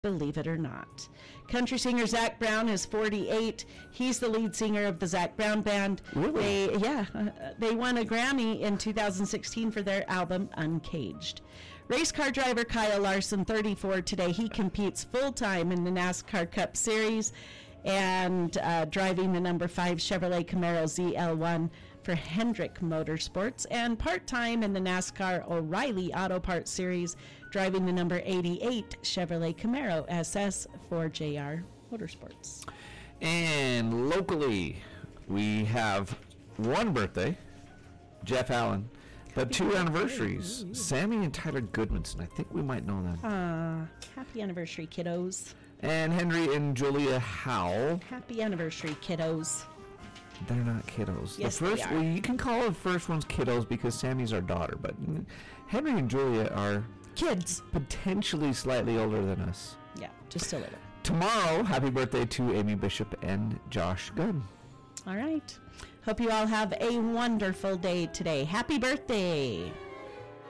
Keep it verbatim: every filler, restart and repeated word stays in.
believe it or not. Country singer Zac Brown is forty-eight. He's the lead singer of the Zac Brown Band. Really? They, yeah, uh, they won a Grammy in two thousand sixteen for their album Uncaged. Race car driver Kyle Larson, thirty-four today. He competes full-time in the NASCAR Cup Series and uh, driving the number five Chevrolet Camaro Z L one for Hendrick Motorsports, and part-time in the NASCAR O'Reilly Auto Parts Series, driving the number eighty-eight Chevrolet Camaro S S for J R Motorsports. And locally, we have one birthday, Jeff Allen, but two anniversaries, Sammy and Tyler Goodmanson. I think we might know them. Ah, happy anniversary, kiddos. And Henry and Julia Howell. Happy anniversary, kiddos. They're not kiddos. Yes, the first, they are. well, you can call the first ones kiddos because Sammy's our daughter, but Henry and Julia are Kids. potentially slightly older than us. Yeah, just a little. Tomorrow, happy birthday to Amy Bishop and Josh Gunn. All right. Hope you all have a wonderful day today. Happy birthday.